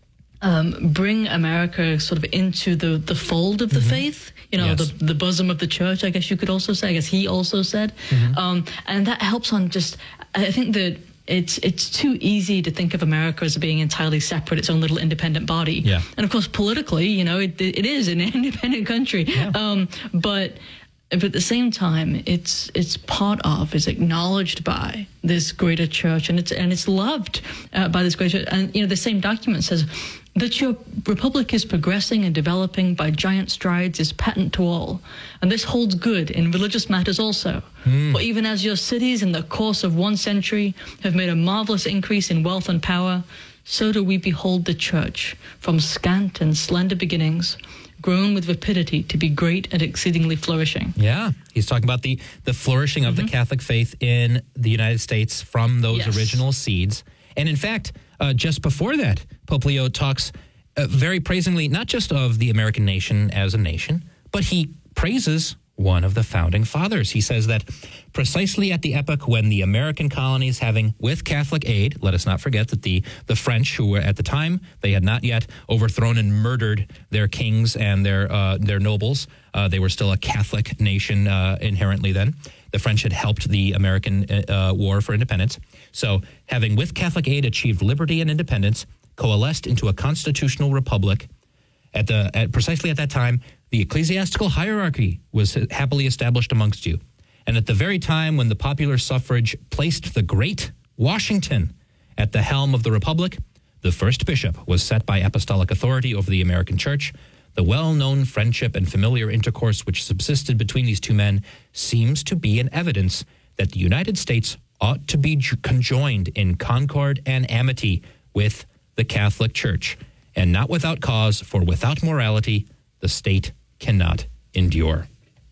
um, bring America sort of into the, the fold of the mm-hmm. faith. You know, yes. the the bosom of the church, I guess you could also say. I guess he also said. Mm-hmm. Um, and that helps on just, I think that it's it's too easy to think of America as being entirely separate, its own little independent body. Yeah. And of course, politically, you know, it it is an independent country. Yeah. Um, but but at the same time, it's it's part of, is acknowledged by this greater church, and it's and it's loved uh, by this greater. And you know, the same document says that your republic is progressing and developing by giant strides is patent to all. And this holds good in religious matters also. Mm. For even as your cities in the course of one century have made a marvelous increase in wealth and power, so do we behold the church from scant and slender beginnings, grown with rapidity to be great and exceedingly flourishing. Yeah, he's talking about the, the flourishing of mm-hmm. the Catholic faith in the United States from those yes. original seeds. And in fact, uh, just before that, Pope Leo talks uh, very praisingly, not just of the American nation as a nation, but he praises one of the founding fathers. He says that precisely at the epoch when the American colonies, having, with Catholic aid, let us not forget that the, the French, who were at the time, they had not yet overthrown and murdered their kings and their uh, their nobles. Uh, they were still a Catholic nation uh, inherently then. The French had helped the American uh, war for independence. So, having with Catholic aid achieved liberty and independence, coalesced into a constitutional republic, at the at precisely at that time, the ecclesiastical hierarchy was happily established amongst you. And at the very time when the popular suffrage placed the great Washington at the helm of the republic, the first bishop was set by apostolic authority over the American church. The well-known friendship and familiar intercourse which subsisted between these two men seems to be an evidence that the United States ought to be conjoined in concord and amity with the Catholic Church, and not without cause, for without morality, the state cannot endure.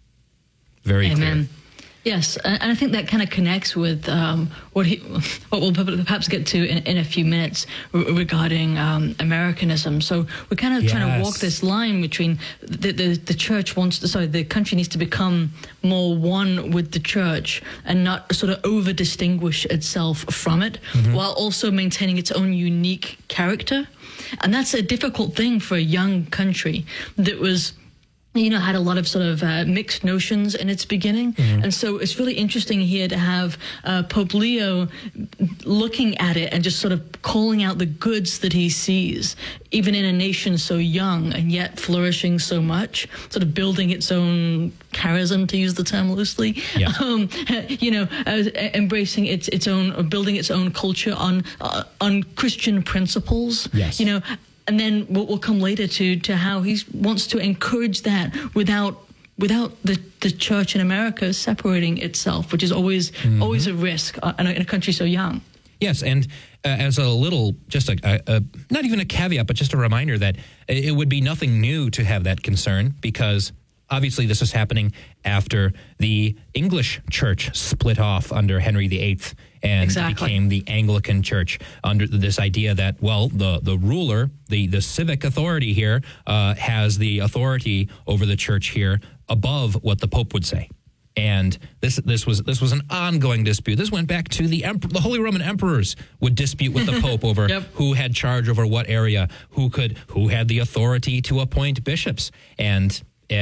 Very Amen. Clear. Yes, and I think that kind of connects with um, what he, what we'll perhaps get to in, in a few minutes regarding um, Americanism. So we're kind of yes. trying to walk this line between the, the the church wants to, sorry, the country needs to become more one with the church and not sort of over distinguish itself from it, mm-hmm. while also maintaining its own unique character. And that's a difficult thing for a young country that was you know, had a lot of sort of uh, mixed notions in its beginning. Mm-hmm. And so it's really interesting here to have uh, Pope Leo looking at it and just sort of calling out the goods that he sees, even in a nation so young and yet flourishing so much, sort of building its own charism, to use the term loosely, yeah. um, you know, uh, embracing its its own, or building its own culture on uh, on Christian principles, yes. you know. And then what will come later to, to how he wants to encourage that without without the, the church in America separating itself, which is always mm-hmm. always a risk in a, in a country so young. Yes, and uh, as a little, just a, a, a, not even a caveat, but just a reminder that it would be nothing new to have that concern, because obviously this is happening after the English church split off under Henry the Eighth and exactly. became the Anglican Church, under this idea that, well, the, the ruler, the, the civic authority here, uh, has the authority over the church here above what the Pope would say. And this this was this was an ongoing dispute. This went back to the emperor, the Holy Roman emperors would dispute with the Pope over yep. who had charge over what area, who could who had the authority to appoint bishops. And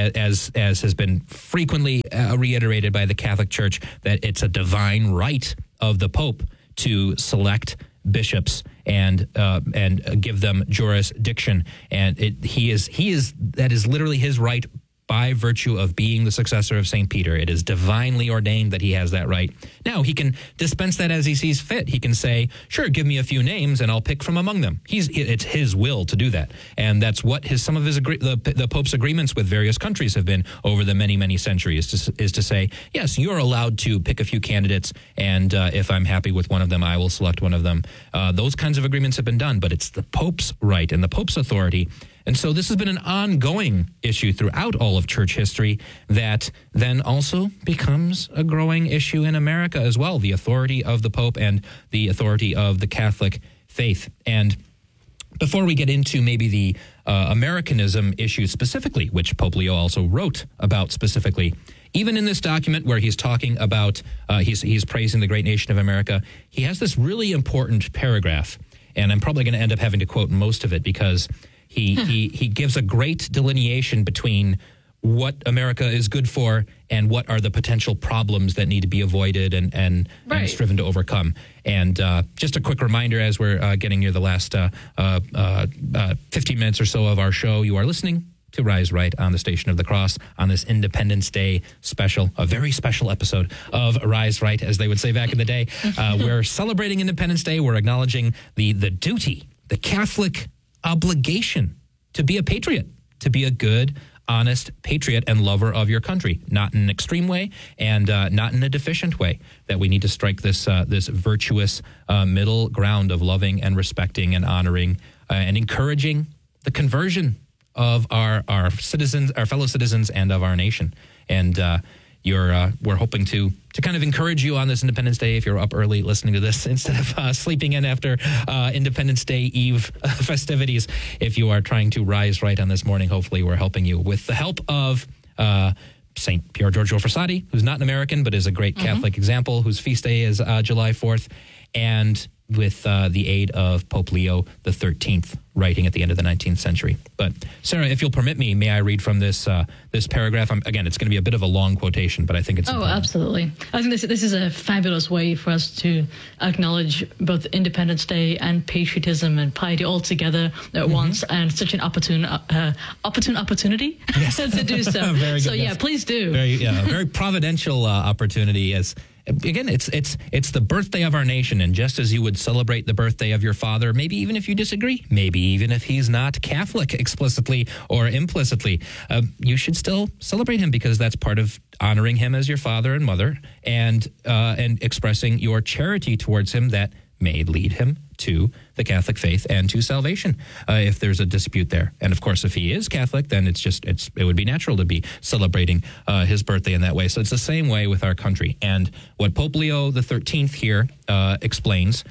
as as has been frequently uh, reiterated by the Catholic Church, that it's a divine right of the Pope to select bishops and uh, and give them jurisdiction, and it, he is he is that is literally his right by virtue of being the successor of Saint Peter. It is divinely ordained that he has that right. Now, he can dispense that as he sees fit. He can say, sure, give me a few names and I'll pick from among them. He's It's his will to do that. And that's what his some of his agree, the, the Pope's agreements with various countries have been over the many, many centuries, to, is to say, yes, you're allowed to pick a few candidates, and uh, if I'm happy with one of them, I will select one of them. Uh, those kinds of agreements have been done, but it's the Pope's right and the Pope's authority. And so this has been an ongoing issue throughout all of church history that then also becomes a growing issue in America as well, the authority of the Pope and the authority of the Catholic faith. And before we get into maybe the uh, Americanism issue specifically, which Pope Leo also wrote about specifically, even in this document where he's talking about, uh, he's, he's praising the great nation of America, he has this really important paragraph, and I'm probably going to end up having to quote most of it because He, he he gives a great delineation between what America is good for and what are the potential problems that need to be avoided and, and, right. and striven to overcome. And uh, just a quick reminder as we're uh, getting near the last uh, uh, uh, fifteen minutes or so of our show, you are listening to Rise Right on the Station of the Cross on this Independence Day special, a very special episode of Rise Right, as they would say back in the day. Uh, we're celebrating Independence Day. We're acknowledging the the duty, the Catholic obligation to be a patriot, to be a good, honest patriot and lover of your country, not in an extreme way and uh, not in a deficient way, that we need to strike this uh, this virtuous uh, middle ground of loving and respecting and honoring uh, and encouraging the conversion of our, our citizens, our fellow citizens, and of our nation. And uh, you're uh, we're hoping to to kind of encourage you on this Independence Day if you're up early listening to this instead of uh, sleeping in after uh, Independence Day Eve festivities. If you are trying to rise right on this morning, hopefully we're helping you with the help of uh, Saint Pier Giorgio Frassati, who's not an American but is a great mm-hmm. Catholic example, whose feast day is uh, July fourth, and with uh, the aid of Pope Leo the thirteenth, writing at the end of the nineteenth century. But Sarah, if you'll permit me, may I read from this uh, this paragraph? I'm, again, it's going to be a bit of a long quotation, but I think it's Oh, important. Absolutely. I think this, this is a fabulous way for us to acknowledge both Independence Day and patriotism and piety all together at mm-hmm. once, and such an opportune uh, opportune opportunity yes. to do so. Very good. So, yeah, Yes. please do. Very, yeah, very providential uh, opportunity as... Again, it's it's it's the birthday of our nation, and just as you would celebrate the birthday of your father, maybe even if you disagree, maybe even if he's not Catholic explicitly or implicitly, uh, you should still celebrate him, because that's part of honoring him as your father and mother, and uh, and expressing your charity towards him that may lead him to the Catholic faith and to salvation, uh, if there's a dispute there. And of course, if he is Catholic, then it's just it's it would be natural to be celebrating uh, his birthday in that way. So it's the same way with our country. And what Pope Leo the thirteenth here uh, explains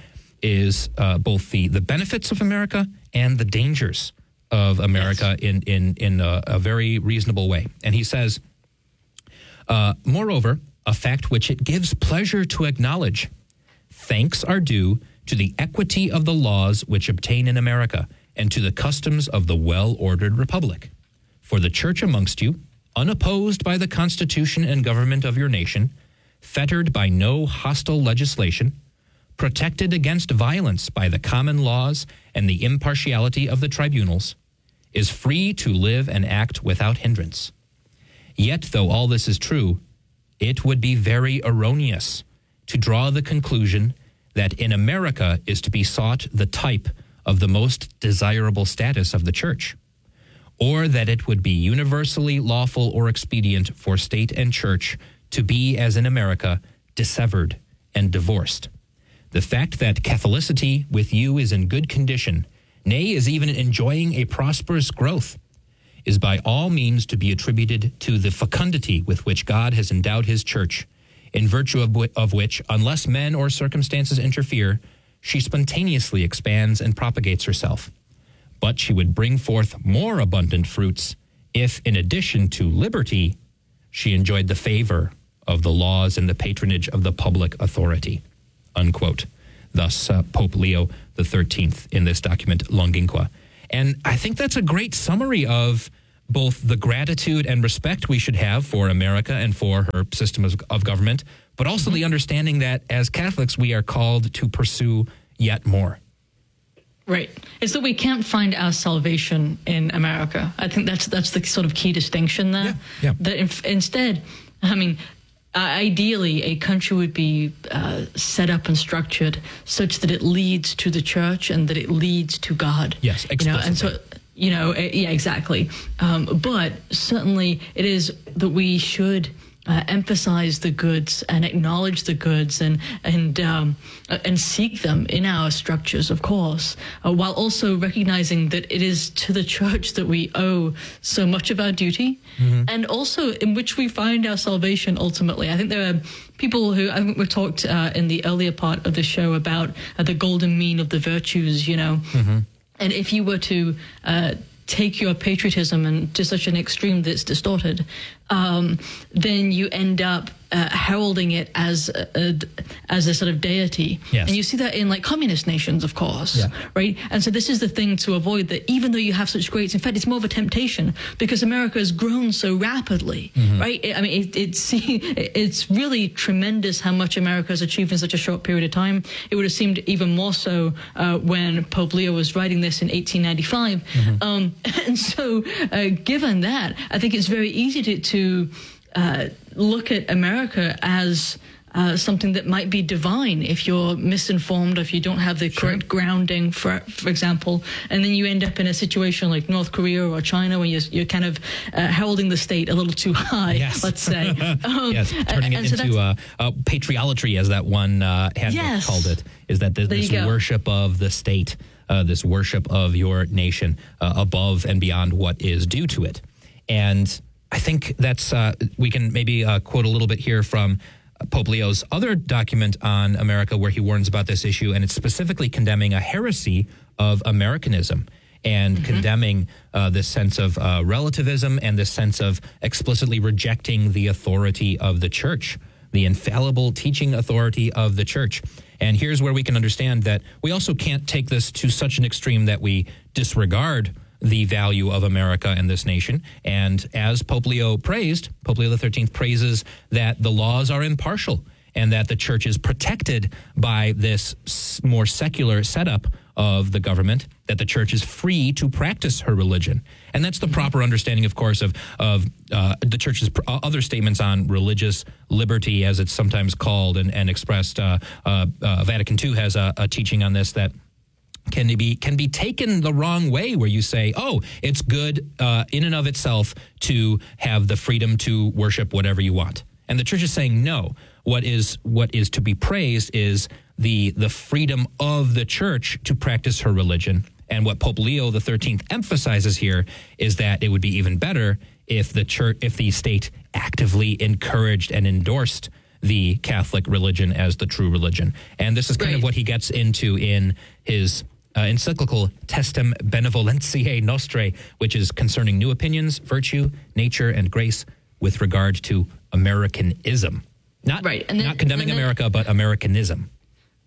is uh, both the the benefits of America and the dangers of America yes. in in in a, a very reasonable way. And he says, uh, moreover, a fact which it gives pleasure to acknowledge, thanks are due to the equity of the laws which obtain in America, and to the customs of the well-ordered republic. For the church amongst you, unopposed by the Constitution and government of your nation, fettered by no hostile legislation, protected against violence by the common laws and the impartiality of the tribunals, is free to live and act without hindrance. Yet, though all this is true, it would be very erroneous to draw the conclusion that in America is to be sought the type of the most desirable status of the church, or that it would be universally lawful or expedient for state and church to be, as in America, dissevered and divorced. The fact that Catholicity with you is in good condition, nay, is even enjoying a prosperous growth, is by all means to be attributed to the fecundity with which God has endowed his church, in virtue of, w- of which, unless men or circumstances interfere, she spontaneously expands and propagates herself. But she would bring forth more abundant fruits if, in addition to liberty, she enjoyed the favor of the laws and the patronage of the public authority. Unquote. Thus, uh, Pope Leo the thirteenth in this document, Longinqua. And I think that's a great summary of both the gratitude and respect we should have for America and for her system of, of government, but also mm-hmm. the understanding that as Catholics, we are called to pursue yet more. Right. It's that we can't find our salvation in America. I think that's that's the sort of key distinction there. Yeah, yeah. That if, instead, I mean, uh, ideally, a country would be uh, set up and structured such that it leads to the church and that it leads to God. Yes, explicitly. You know, and so, you know, yeah, exactly. Um, but certainly it is that we should uh, emphasize the goods and acknowledge the goods and and um, and seek them in our structures, of course, uh, while also recognizing that it is to the church that we owe so much of our duty, mm-hmm. and also in which we find our salvation ultimately. I think there are people who, I think we talked uh, in the earlier part of the show about uh, the golden mean of the virtues, you know. Mm-hmm. And if you were to uh, take your patriotism and to such an extreme that's distorted, um, then you end up uh, heralding it as a, a, as a sort of deity. Yes. And you see that in like communist nations, of course, yeah. right? And so this is the thing to avoid, that even though you have such greats, in fact, it's more of a temptation because America has grown so rapidly, mm-hmm. right? I mean, it, it's it's really tremendous how much America has achieved in such a short period of time. It would have seemed even more so uh, when Pope Leo was writing this in eighteen ninety-five. Mm-hmm. Um, and so uh, given that, I think it's very easy to, to uh, look at America as uh, something that might be divine if you're misinformed, if you don't have the sure. correct grounding, for for example, and then you end up in a situation like North Korea or China where you're, you're kind of uh, heralding the state a little too high, yes. let's say. Um, yes, turning it so into uh, uh, patriolatry, as that one uh, handbook yes. called it, is that this, this worship of the state, uh, this worship of your nation uh, above and beyond what is due to it. And I think that's, uh, we can maybe uh, quote a little bit here from Pope Leo's other document on America where he warns about this issue, and it's specifically condemning a heresy of Americanism and mm-hmm. condemning uh, this sense of uh, relativism and this sense of explicitly rejecting the authority of the church, the infallible teaching authority of the church. And here's where we can understand that we also can't take this to such an extreme that we disregard the value of America and this nation. And as Pope Leo praised, Pope Leo the thirteenth praises that the laws are impartial and that the church is protected by this more secular setup of the government, that the church is free to practice her religion. And that's the proper understanding, of course, of, of uh, the church's pr- other statements on religious liberty, as it's sometimes called and, and expressed. Uh, uh, uh, Vatican two has a, a teaching on this that can be can be taken the wrong way, where you say, oh, it's good uh, in and of itself to have the freedom to worship whatever you want. And the church is saying, no, what is what is to be praised is the the freedom of the church to practice her religion. And what Pope Leo the thirteenth emphasizes here is that it would be even better if the church, if the state actively encouraged and endorsed the Catholic religion as the true religion. And this is kind right. of what he gets into in his uh, encyclical Testem Benevolentiae Nostrae, which is concerning new opinions, virtue, nature, and grace with regard to Americanism. Not, right. and then, not condemning then, America, but Americanism.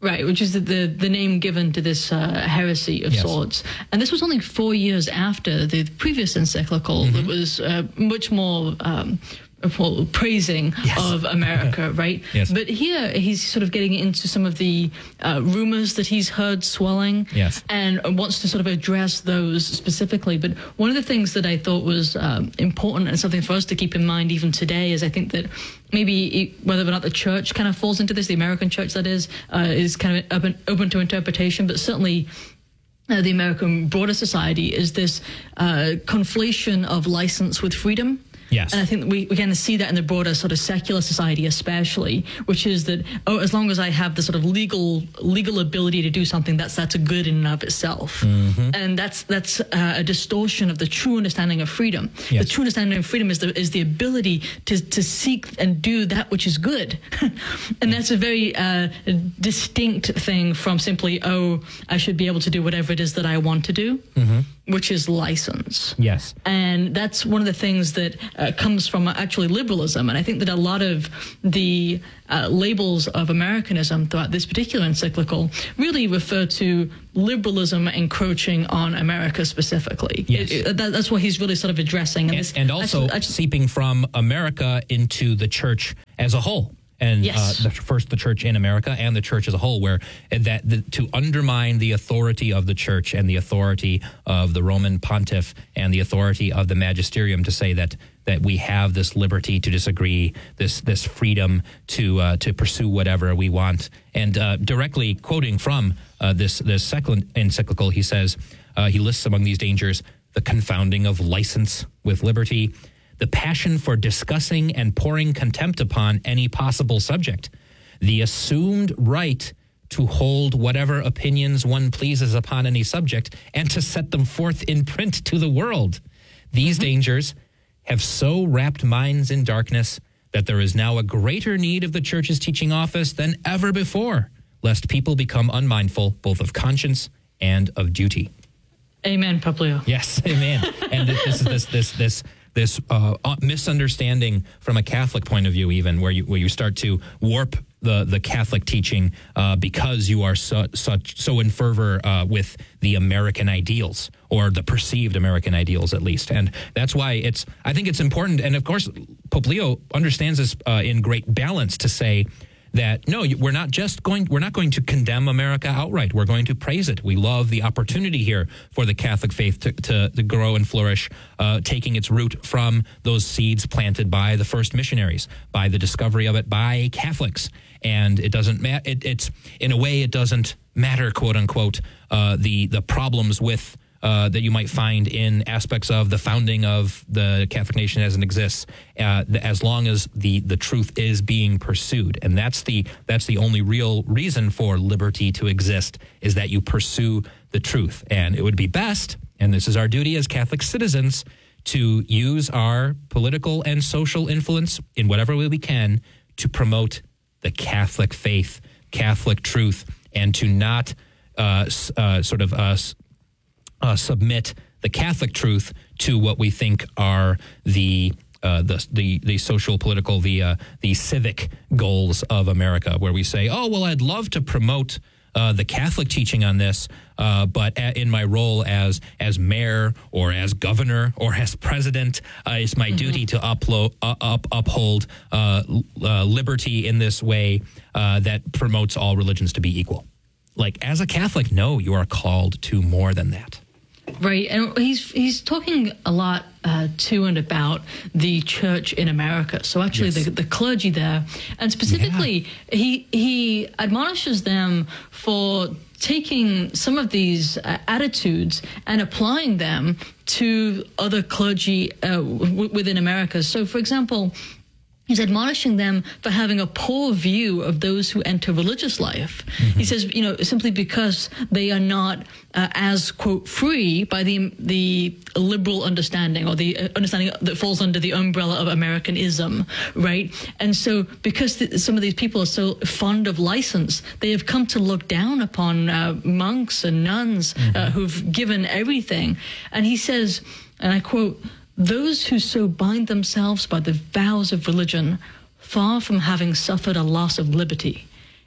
Right, which is the, the, the name given to this uh, heresy of yes. sorts. And this was only four years after the previous encyclical mm-hmm. that was uh, much more um, well, praising yes. of America, right? Yes. But here he's sort of getting into some of the uh, rumors that he's heard swelling yes. and wants to sort of address those specifically. But one of the things that I thought was um, important and something for us to keep in mind even today is I think that maybe whether or not the church kind of falls into this, the American church that is, uh, is kind of open, open to interpretation, but certainly uh, the American broader society is this uh, conflation of license with freedom. Yes. And I think we, we kind of see that in the broader sort of secular society especially, which is that, oh, as long as I have the sort of legal legal ability to do something, that's that's a good in and of itself. Mm-hmm. And that's that's uh, a distortion of the true understanding of freedom. Yes. The true understanding of freedom is the is the ability to, to seek and do that which is good. And that's a very uh, distinct thing from simply, oh, I should be able to do whatever it is that I want to do. Mm-hmm. Which is license. Yes. And that's one of the things that uh, comes from actually liberalism. And I think that a lot of the uh, labels of Americanism throughout this particular encyclical really refer to liberalism encroaching on America specifically. Yes. It, it, that, that's what he's really sort of addressing. And, this, and also actually, actually, seeping from America into the church as a whole. And yes. uh, the, first the church in America and the church as a whole, where that the, to undermine the authority of the church and the authority of the Roman pontiff and the authority of the magisterium to say that that we have this liberty to disagree, this this freedom to uh, to pursue whatever we want. And uh, directly quoting from uh, this this second encyclical, he says uh, he lists among these dangers the confounding of license with liberty, the passion for discussing and pouring contempt upon any possible subject, the assumed right to hold whatever opinions one pleases upon any subject and to set them forth in print to the world. These mm-hmm. dangers have so wrapped minds in darkness that there is now a greater need of the church's teaching office than ever before, lest people become unmindful both of conscience and of duty. Amen, Pope. Yes, amen. And this is this this this this uh, misunderstanding from a Catholic point of view, even where you where you start to warp the the Catholic teaching uh, because you are so, such so in fervor uh, with the American ideals, or the perceived American ideals, at least. And that's why it's I think it's important. And of course, Pope Leo understands this uh, in great balance to say that no, we're not just going we're not going to condemn America outright. We're going to praise it. We love the opportunity here for the Catholic faith to, to, to grow and flourish, uh, taking its root from those seeds planted by the first missionaries, by the discovery of it by Catholics. And it doesn't matter. It, it's in a way, it doesn't matter, quote unquote, uh, the the problems with uh, that you might find in aspects of the founding of the Catholic nation as it exists, uh, as long as the the truth is being pursued. And that's the that's the only real reason for liberty to exist, is that you pursue the truth. And it would be best, and this is our duty as Catholic citizens, to use our political and social influence in whatever way we can to promote the Catholic faith, Catholic truth, and to not uh, uh, sort of uh, uh, submit the Catholic truth to what we think are the uh, the, the the social, political, the uh, the civic goals of America, where we say, oh, well, I'd love to promote Uh, the Catholic teaching on this, uh, but a, in my role as as mayor or as governor or as president, uh, it's my mm-hmm. duty to uplo- uh, up, uphold uh, uh, liberty in this way uh, that promotes all religions to be equal. Like, as a Catholic, no, you are called to more than that. Right, and he's he's talking a lot uh, to and about the church in America. So actually, yes. the the clergy there, and specifically, yeah. he he admonishes them for taking some of these uh, attitudes and applying them to other clergy uh, w- within America. So, for example, he's admonishing them for having a poor view of those who enter religious life. Mm-hmm. He says, you know, simply because they are not uh, as, quote, free by the the liberal understanding, or the understanding that falls under the umbrella of Americanism, right? And so because th- some of these people are so fond of license, they have come to look down upon uh, monks and nuns mm-hmm. uh, who've given everything. And he says, and I quote, "Those who so bind themselves by the vows of religion, far from having suffered a loss of liberty,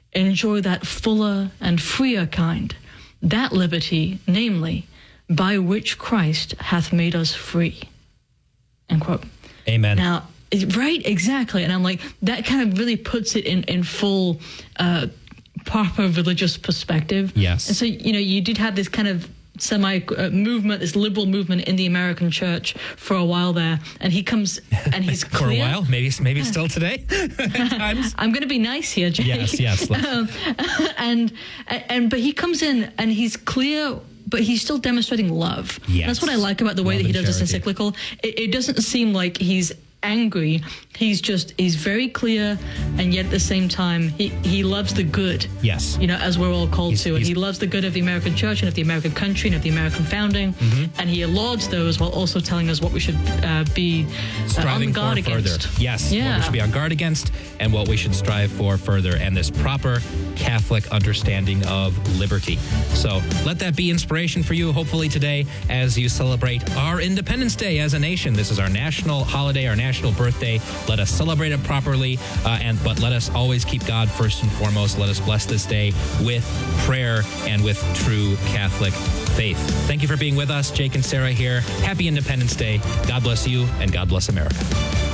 enjoy that fuller and freer kind, that liberty, namely, by which Christ hath made us free. End quote. Amen. Now, right, exactly. And I'm like, that kind of really puts it in, in full uh, proper religious perspective. Yes. And so, you know, you did have this kind of semi uh, movement, this liberal movement in the American church for a while there, and he comes and he's for clear. a while, maybe maybe still today. At times. I'm going to be nice here, Jake. Yes, yes. um, and and but he comes in and he's clear, but he's still demonstrating love. Yes. That's what I like about the way Love that he and does this charity. encyclical. It, it doesn't seem like he's angry. He's just, he's very clear, and yet at the same time, he, he loves the good. Yes. You know, as we're all called He's- to. And he's- he loves the good of the American church and of the American country and of the American founding. Mm-hmm. And he lauds those while also telling us what we should uh, be uh, Striving on guard for further. against. Yes. Yeah. What we should be on guard against and what we should strive for further, and this proper Catholic understanding of liberty. So let that be inspiration for you, hopefully today, as you celebrate our Independence Day as a nation. This is our national holiday, our national birthday. Let us celebrate it properly, uh, and but let us always keep God first and foremost. Let us bless this day with prayer and with true Catholic faith. Thank you for being with us. Jake and Sarah here. Happy Independence Day. God bless you, and God bless America.